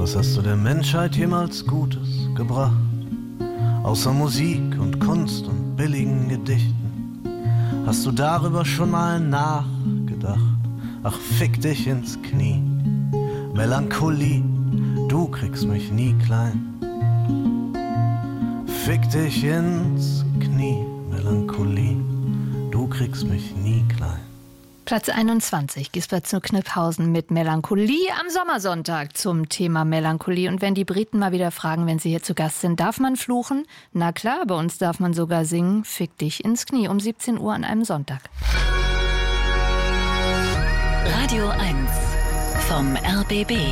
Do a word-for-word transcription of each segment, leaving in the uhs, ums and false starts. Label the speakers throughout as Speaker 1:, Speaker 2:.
Speaker 1: Was hast du der Menschheit jemals Gutes gebracht? Außer Musik und Kunst und billigen Gedichten. Hast du darüber schon mal nachgedacht? Ach, fick dich ins Knie. Melancholie, du kriegst mich nie klein. Fick dich ins Knie. Melancholie, du kriegst mich nie klein.
Speaker 2: Platz einundzwanzig, Gisbert zu Kniphausen mit Melancholie am Sommersonntag zum Thema Melancholie. Und wenn die Briten mal wieder fragen, wenn sie hier zu Gast sind, darf man fluchen? Na klar, bei uns darf man sogar singen. Fick dich ins Knie um siebzehn Uhr an einem Sonntag.
Speaker 3: Radio eins vom R B B.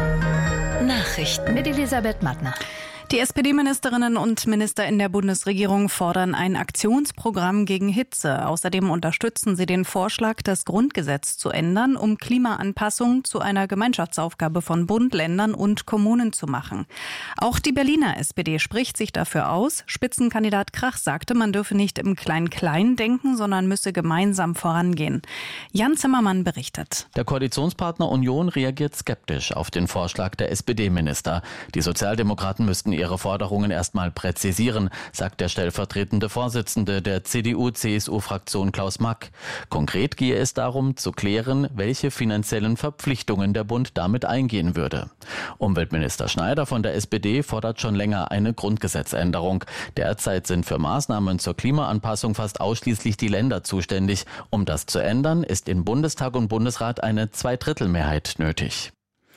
Speaker 3: Nachrichten
Speaker 2: mit Elisabeth Mattner.
Speaker 4: Die S P D-Ministerinnen und Minister in der Bundesregierung fordern ein Aktionsprogramm gegen Hitze. Außerdem unterstützen sie den Vorschlag, das Grundgesetz zu ändern, um Klimaanpassung zu einer Gemeinschaftsaufgabe von Bund, Ländern und Kommunen zu machen. Auch die Berliner S P D spricht sich dafür aus. Spitzenkandidat Krach sagte, man dürfe nicht im Klein-Klein denken, sondern müsse gemeinsam vorangehen. Jan Zimmermann berichtet.
Speaker 5: Der Koalitionspartner Union reagiert skeptisch auf den Vorschlag der S P D-Minister. Die Sozialdemokraten müssten ihre Forderungen erstmal präzisieren, sagt der stellvertretende Vorsitzende der C D U-C S U-Fraktion Klaus Mack. Konkret gehe es darum, zu klären, welche finanziellen Verpflichtungen der Bund damit eingehen würde. Umweltminister Schneider von der S P D fordert schon länger eine Grundgesetzänderung. Derzeit sind für Maßnahmen zur Klimaanpassung fast ausschließlich die Länder zuständig. Um das zu ändern, ist in Bundestag und Bundesrat eine Zweidrittelmehrheit nötig.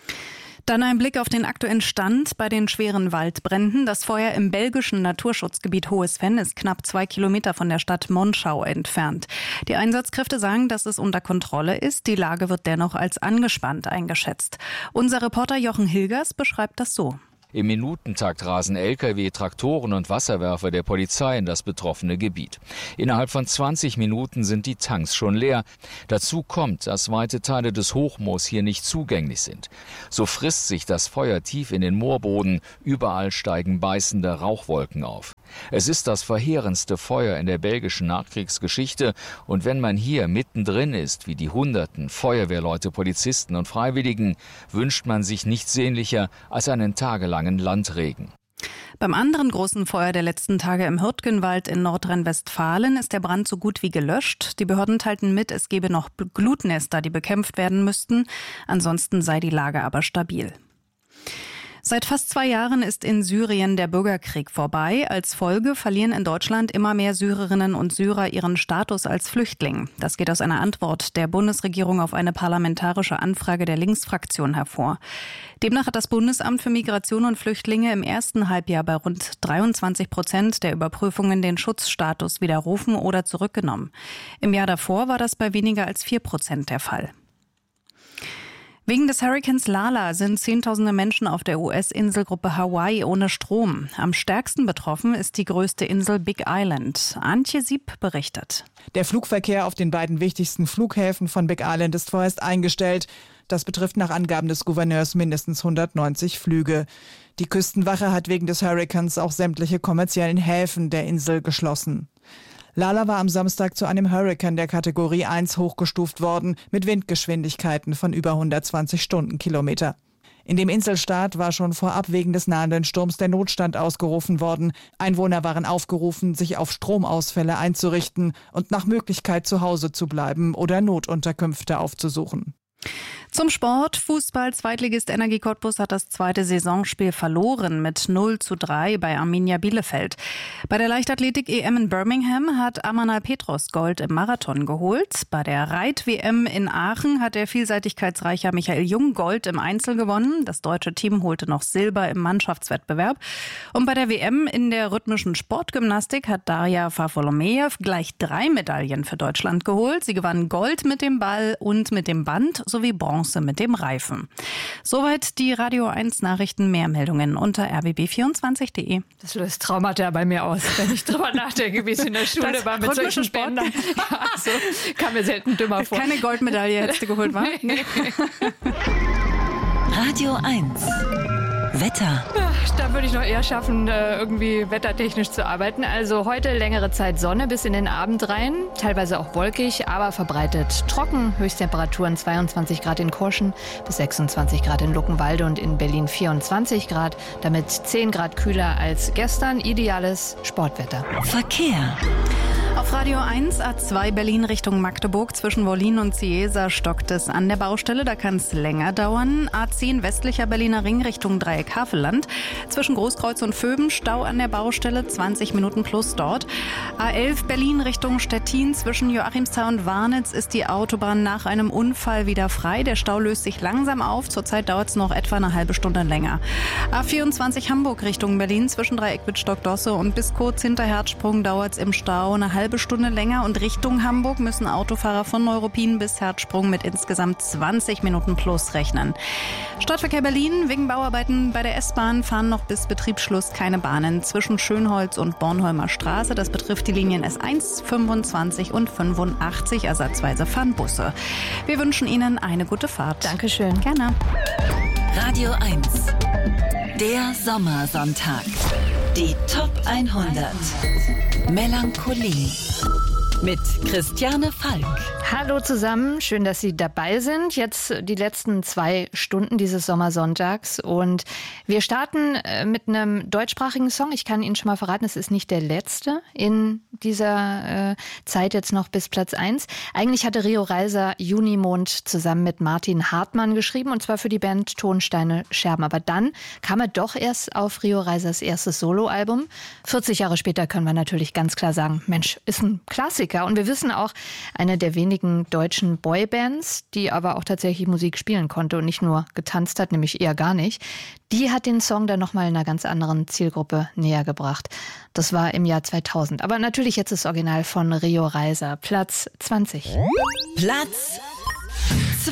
Speaker 4: Dann ein Blick auf den aktuellen Stand bei den schweren Waldbränden. Das Feuer im belgischen Naturschutzgebiet Hohes Venn ist knapp zwei Kilometer von der Stadt Monschau entfernt. Die Einsatzkräfte sagen, dass es unter Kontrolle ist. Die Lage wird dennoch als angespannt eingeschätzt. Unser Reporter Jochen Hilgers beschreibt das so.
Speaker 6: Im Minutentakt rasen L K W, Traktoren und Wasserwerfer der Polizei in das betroffene Gebiet. Innerhalb von zwanzig Minuten sind die Tanks schon leer. Dazu kommt, dass weite Teile des Hochmoors hier nicht zugänglich sind. So frisst sich das Feuer tief in den Moorboden. Überall steigen beißende Rauchwolken auf. Es ist das verheerendste Feuer in der belgischen Nachkriegsgeschichte. Und wenn man hier mittendrin ist, wie die Hunderten Feuerwehrleute, Polizisten und Freiwilligen, wünscht man sich nichts sehnlicher als einen tagelangen Landregen.
Speaker 4: Beim anderen großen Feuer der letzten Tage im Hürtgenwald in Nordrhein-Westfalen ist der Brand so gut wie gelöscht. Die Behörden teilten mit, es gebe noch Glutnester, die bekämpft werden müssten. Ansonsten sei die Lage aber stabil. Seit fast zwei Jahren ist in Syrien der Bürgerkrieg vorbei. Als Folge verlieren in Deutschland immer mehr Syrerinnen und Syrer ihren Status als Flüchtling. Das geht aus einer Antwort der Bundesregierung auf eine parlamentarische Anfrage der Linksfraktion hervor. Demnach hat das Bundesamt für Migration und Flüchtlinge im ersten Halbjahr bei rund dreiundzwanzig Prozent der Überprüfungen den Schutzstatus widerrufen oder zurückgenommen. Im Jahr davor war das bei weniger als vier Prozent der Fall. Wegen des Hurrikans Lala sind Zehntausende Menschen auf der U S-Inselgruppe Hawaii ohne Strom. Am stärksten betroffen ist die größte Insel Big Island. Antje Sieb berichtet.
Speaker 7: Der Flugverkehr auf den beiden wichtigsten Flughäfen von Big Island ist vorerst eingestellt. Das betrifft nach Angaben des Gouverneurs mindestens hundertneunzig Flüge. Die Küstenwache hat wegen des Hurrikans auch sämtliche kommerziellen Häfen der Insel geschlossen. Lala war am Samstag zu einem Hurrikan der Kategorie eins hochgestuft worden, mit Windgeschwindigkeiten von über hundertzwanzig Stundenkilometer. In dem Inselstaat war schon vorab wegen des nahenden Sturms der Notstand ausgerufen worden. Einwohner waren aufgerufen, sich auf Stromausfälle einzurichten und nach Möglichkeit zu Hause zu bleiben oder Notunterkünfte aufzusuchen.
Speaker 4: Zum Sport. Fußball-Zweitligist Energie Cottbus hat das zweite Saisonspiel verloren mit null zu drei bei Arminia Bielefeld. Bei der Leichtathletik-E M in Birmingham hat Amanal Petros Gold im Marathon geholt. Bei der Reit-W M in Aachen hat der vielseitigkeitsreiche Michael Jung Gold im Einzel gewonnen. Das deutsche Team holte noch Silber im Mannschaftswettbewerb. Und bei der W M in der rhythmischen Sportgymnastik hat Daria Farfolomejew gleich drei Medaillen für Deutschland geholt. Sie gewann Gold mit dem Ball und mit dem Band sowie Bronze mit dem Reifen. Soweit die Radio eins Nachrichten. Mehr Meldungen unter r b b vierundzwanzig punkt d e.
Speaker 2: Das löst Traumata bei mir aus, wenn ich drüber nachdenke, wie es in der Schule
Speaker 4: das
Speaker 2: war mit solchen Spendern. Ja, also, kam mir selten dümmer vor.
Speaker 4: Keine Goldmedaille hättest du geholt, wa?
Speaker 3: Radio eins. Wetter.
Speaker 2: Ach, da würde ich noch eher schaffen, irgendwie wettertechnisch zu arbeiten. Also heute längere Zeit Sonne bis in den Abend rein, teilweise auch wolkig, aber verbreitet trocken. Höchsttemperaturen zweiundzwanzig Grad in Kurschen bis sechsundzwanzig Grad in Luckenwalde und in Berlin vierundzwanzig Grad. Damit zehn Grad kühler als gestern. Ideales Sportwetter.
Speaker 3: Verkehr.
Speaker 4: Auf Radio eins, A zwei Berlin Richtung Magdeburg zwischen Wollin und Ciesa stockt es an der Baustelle. Da kann es länger dauern. A zehn westlicher Berliner Ring Richtung Dreieck Havelland. Zwischen Großkreuz und Vöben Stau an der Baustelle, zwanzig Minuten plus dort. A elf Berlin Richtung Stettin zwischen Joachimsthal und Warnitz ist die Autobahn nach einem Unfall wieder frei. Der Stau löst sich langsam auf. Zurzeit dauert es noch etwa eine halbe Stunde länger. A vierundzwanzig Hamburg Richtung Berlin zwischen Dreieck Wittstock-Dosse und bis kurz hinter Herzsprung dauert es im Stau eine halbe Stunde länger und Richtung Hamburg müssen Autofahrer von Neuruppin bis Herzsprung mit insgesamt zwanzig Minuten plus rechnen. Stadtverkehr Berlin, wegen Bauarbeiten bei der S-Bahn fahren noch bis Betriebsschluss keine Bahnen zwischen Schönholz und Bornholmer Straße. Das betrifft die Linien S eins, fünfundzwanzig und fünfundachtzig. Ersatzweise fahren Busse. Wir wünschen Ihnen eine gute Fahrt.
Speaker 2: Dankeschön.
Speaker 4: Gerne.
Speaker 3: Radio eins. Der Sommersonntag. Die Top hundert. Melancholie. Mit Christiane Falk.
Speaker 2: Hallo zusammen, schön, dass Sie dabei sind. Jetzt die letzten zwei Stunden dieses Sommersonntags und wir starten mit einem deutschsprachigen Song. Ich kann Ihnen schon mal verraten, es ist nicht der letzte in dieser äh, Zeit jetzt noch bis Platz eins. Eigentlich hatte Rio Reiser Junimond zusammen mit Martin Hartmann geschrieben und zwar für die Band Tonsteine Scherben. Aber dann kam er doch erst auf Rio Reisers erstes Soloalbum. vierzig Jahre später können wir natürlich ganz klar sagen, Mensch, ist ein Klassiker. Und wir wissen auch, eine der wenigen deutschen Boybands, die aber auch tatsächlich Musik spielen konnte und nicht nur getanzt hat, nämlich eher gar nicht, die hat den Song dann nochmal einer ganz anderen Zielgruppe näher gebracht. Das war im Jahr zweitausend. Aber natürlich jetzt das Original von Rio Reiser, Platz zwanzig.
Speaker 3: Platz